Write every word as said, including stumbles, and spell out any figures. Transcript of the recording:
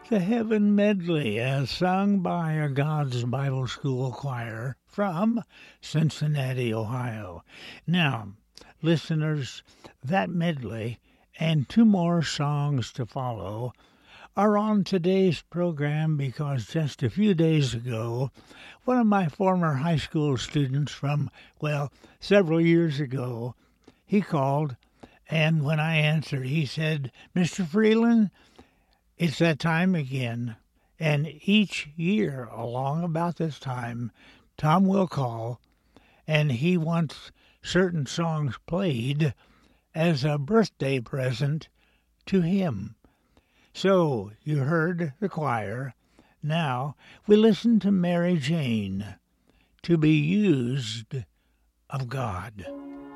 The Heaven Medley, as sung by a God's Bible School choir from Cincinnati, Ohio. Now, listeners, that medley and two more songs to follow are on today's program because just a few days ago, one of my former high school students from, well, several years ago, he called, and when I answered, he said, "Mister Freeland, it's that time again." And each year, along about this time, Tom will call, and he wants certain songs played as a birthday present to him. So you heard the choir. Now we listen to Mary Jane, "To Be Used of God."